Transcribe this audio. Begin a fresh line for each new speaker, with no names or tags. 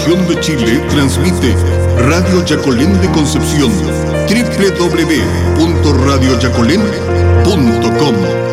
Gobernación de Chile transmite Radio Yacolén de Concepción, www.radioyacolén.com.